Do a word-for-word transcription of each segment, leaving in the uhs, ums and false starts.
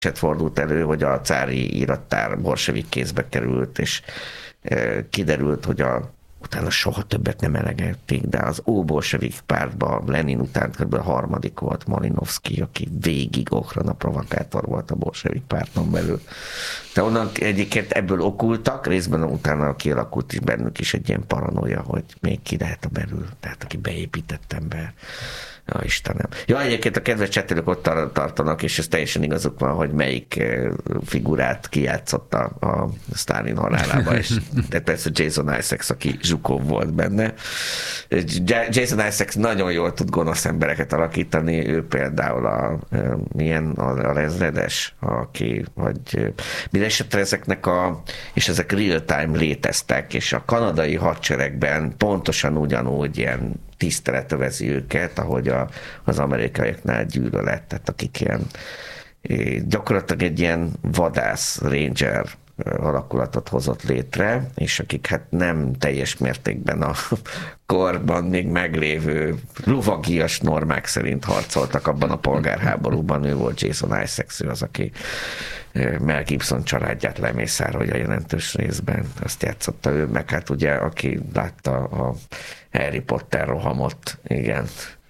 fordult elő, hogy a cári írattár bolsevik kézbe került, és kiderült, hogy a, utána soha többet nem elegették, de az óbolsevik pártban Lenin után kb. A harmadik volt Malinovszky, aki végig Okhrana provokátor volt a bolsevik párton belül. De onnan egyébként ebből okultak, részben utána kialakult is bennük is egy ilyen paranoia, hogy még ki lehet a belül, tehát aki beépített ember. Ja, Istenem. Ja, egyébként a kedves csetelők ott tartanak, és ez teljesen igazuk van, hogy melyik figurát kijátszotta a Sztálin halálába, és de persze Jason Isaacs, aki Zsukov volt benne. Jason Isaacs nagyon jól tud gonosz embereket alakítani, ő például a milyen a, a rezredes, aki, vagy mindesetre ezeknek a, és ezek real-time léteztek, és a kanadai hadseregben pontosan ugyanúgy ilyen tisztelet övezi őket, ahogy a, az amerikaiaknál gyűlölet, tehát akik ilyen gyakorlatilag egy ilyen vadász ranger alakulatot hozott létre, és akik hát nem teljes mértékben a korban még meglévő lovagias normák szerint harcoltak abban a polgárháborúban. Ő volt Jason Isaacs, ő az, aki Mel Gibson családját lemészárolja jelentős részben. Azt játszotta ő, meg hát ugye, aki látta a Harry Potter rohamot, igen.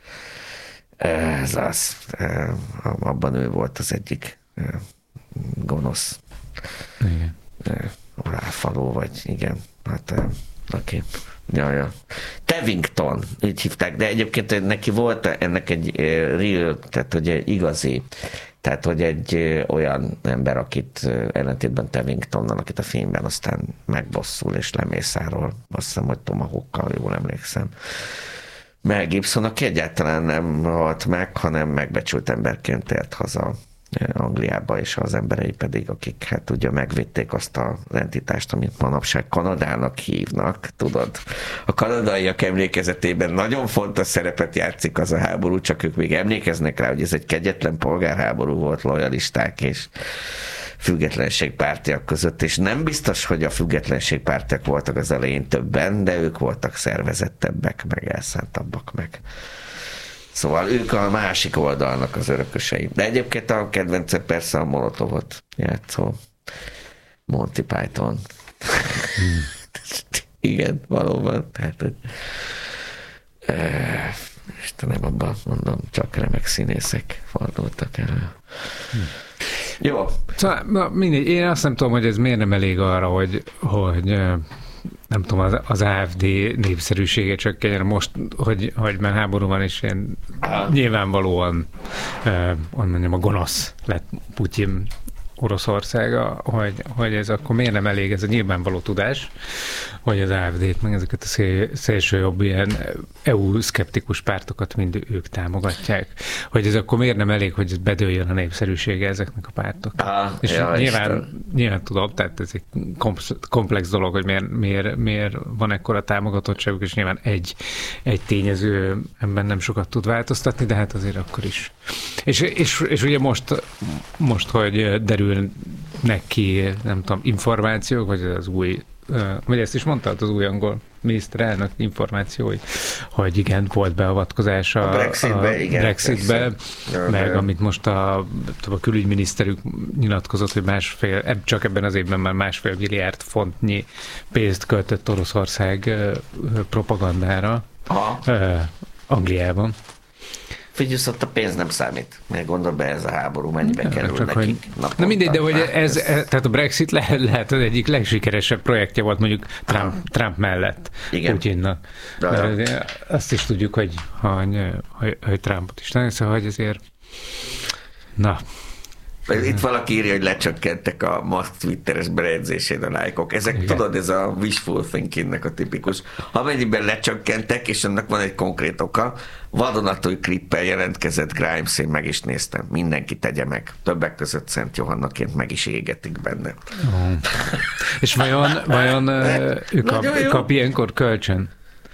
Ez az. Abban ő volt az egyik gonosz. Igen. Ráfaló, vagy igen. Hát, oké. Ja, ja. Tevington, így hívták, de egyébként neki volt ennek egy real, tehát hogy igazi, tehát hogy egy olyan ember, akit ellentétben Tevingtonnal, akit a filmben aztán megbosszul és lemészárol. Azt hiszem, hogy Tomahawkkal, jól emlékszem. Mel Gibson, aki egyáltalán nem halt meg, hanem megbecsült emberként tért haza Angliába, és az emberei pedig, akik hát ugye megvédték azt az entitást, amit manapság Kanadának hívnak, tudod. A kanadaiak emlékezetében nagyon fontos szerepet játszik az a háború, csak ők még emlékeznek rá, hogy ez egy kegyetlen polgárháború volt, lojalisták és függetlenségpártiak között, és nem biztos, hogy a függetlenségpártiak voltak az elején többen, de ők voltak szervezettebbek, meg elszántabbak meg. Szóval ők a másik oldalnak az örökösei. De egyébként a kedvence persze a Molotovot játszó Monty Python. Hmm. Igen, valóban. Tehát, hogy eh, Istenem, abban mondom, csak remek színészek fordultak el. Hmm. Jó. Szóval, na, mindegy, én azt nem tudom, hogy ez miért nem elég arra, hogy, hogy nem tudom, az, az á ef dé népszerűsége csökkenjen most, hogy, hogy már háború van, és ilyen nyilvánvalóan eh, mondjam, a gonosz lett Putyin Oroszországa, hogy, hogy ez akkor miért nem elég ez a nyilvánvaló tudás, hogy az á ef dét, meg ezeket a szél, szélsőjobb ilyen é u-szkeptikus pártokat mind ők támogatják. Hogy ez akkor miért nem elég, hogy ez bedőljön a népszerűsége ezeknek a pártok. Ah, és ja, nyilván, nyilván tudom, tehát ez egy komplex dolog, hogy miért, miért, miért van ekkora támogatottságuk, és nyilván egy, egy tényező ebben nem sokat tud változtatni, de hát azért akkor is. És, és, és ugye most, most, hogy derülnek ki, nem tudom, információk, vagy az új, vagy ezt is mondtad, az új angol miniszterelnök információi, hogy igen, volt beavatkozás a, a Brexitbe, a igen, Brexitbe, meg amit most a, a külügyminiszterük nyilatkozott, hogy másfél, csak ebben az évben már másfél milliárd fontnyi pénzt költött Oroszország propagandára Angliában. Figyelj, ott a pénz nem számít. Még gondol be, ez a háború mennyibe kerül csak nekik. Hogy... Na mindegy, de hogy ez, ez, tehát a Brexit lehet, lehet az egyik legsikeresebb projektje volt mondjuk Trump, Trump mellett Putyinnak. Azt is tudjuk, hogy, hogy, hogy, hogy Trumpot is nagyon, szóval, hogy azért na. Itt valaki írja, hogy lecsökkentek a Musk twitteres bejegyzésén a lájkok. Ezek, igen. Tudod, ez a wishful thinkingnek a tipikus. Amennyiben lecsökkentek, és annak van egy konkrét oka, vadonatúj klippel jelentkezett Grimes, én meg is néztem. Mindenki tegye meg. Többek között Szent Johannaként meg is égetik benne. Oh. És vajon, vajon ő kap, kap ilyenkor kölcsön?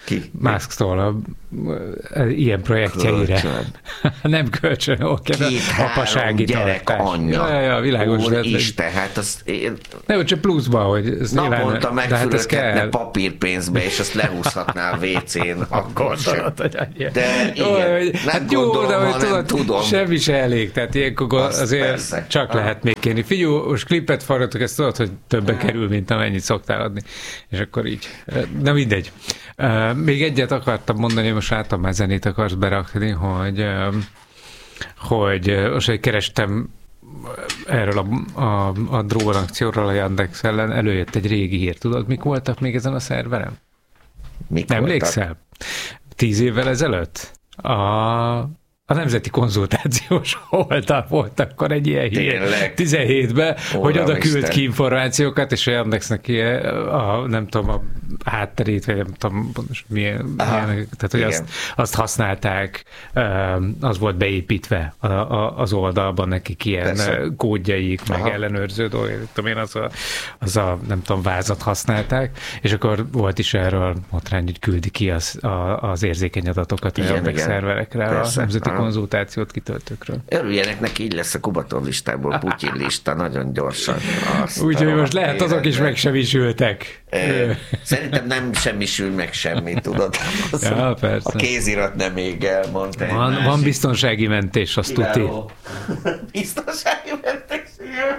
Ki? Musktól a, a, ilyen projektjeire. Kölcsön. Nem kölcsön, oké. Apasági gyerek tartás. anyja. Ja, ja, világos. Úristen, hát azt én... Nem, csak pluszban, hogy ez naponta megfülöketne hát papírpénzbe, és azt lehúzhatná a vécén, akkor sem. De jó, igen, hogy, nem hát jó, gondolom, de hogy hanem tudod, tudom. semmi se elég, tehát ilyenkor Azt azért persze. csak Ha. lehet még kérni. Figyelj, most klipet forgatok, ezt tudod, hogy többe Ha. kerül, mint amennyit szoktál adni. És akkor így. De mindegy. Még egyet akartam mondani, most látom, már zenét akarsz berakni, hogy, hogy most, hogy kerestem erről a, a, a drónakcióról a Yandex ellen, előjött egy régi hír. Tudod, mik voltak még ezen a szerveren? Mik Nem voltak? emlékszel? Tíz évvel ezelőtt? A... A Nemzeti Konzultációs oldal volt akkor egy ilyen hír. Tényleg? tizenhétben, Ó, hogy oda Isten. küld ki információkat, és a Yandexnek ilyen, a, nem tudom, a hátterét, vagy nem tudom, milyen, milyen tehát hogy azt, azt használták, az volt beépítve a, a, az oldalban nekik ilyen Persze. kódjaik, meg Aha. ellenőrző dolgok, tudom én, az a, az a, nem tudom, vázat használták, és akkor volt is erről motrány, hogy küldi ki az, a, az érzékeny adatokat a Igen, Yandex igen. szerverekre, Persze. a Nemzeti Aha. Konzultációt kitöltőkről. Örüljenek neki, így lesz a Kubatov listából Putyin lista, nagyon gyorsan. Úgyhogy most lehet azok is megsemmisültek. Ö, Szerintem nem semmisül meg semmi, tudod. Az Ja, persze. A kézirat nem ég el, mondta egy Van, másik. van biztonsági mentés, azt tuti. Kiváló. Biztonsági mentés.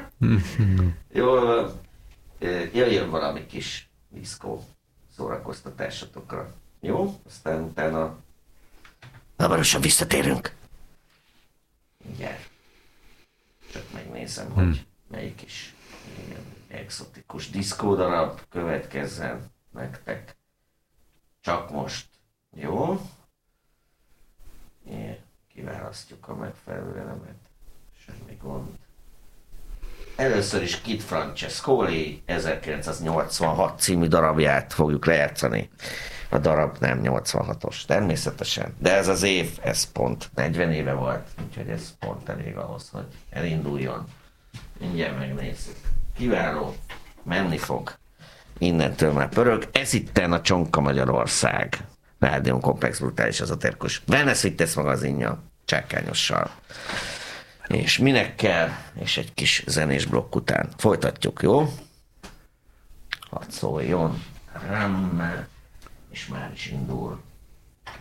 Jól van. Ö, Jöjjön valami kis diszkó szórakoztatásotokra. Jó? Aztán utána hamarosan visszatérünk. Mindjárt. Csak megnézem, hogy Hmm. melyik is ilyen exotikus diszkódarab következzen nektek. Csak most. Jó? É, kiválasztjuk a megfelelő elemet. Semmi gond. Először is Kid Francescoli ezerkilencszáznyolcvanhat című darabját fogjuk lejátszani. A darab nem nyolcvanhatos, természetesen. De ez az év, ez pont negyven éve volt, úgyhogy ez pont elég ahhoz, hogy elinduljon. Mindjárt megnézzük. Kiváló, menni fog. Innentől már pörög. Ez itten a Csonka Magyarország. Rádión Komplex Brutális Ezoterikus. Wellness Fitness magazinja, Csákányossal. És minek kell, és egy kis zenés blokk után. Folytatjuk, jó? Hadd szóljon. Rammel. És már is indul.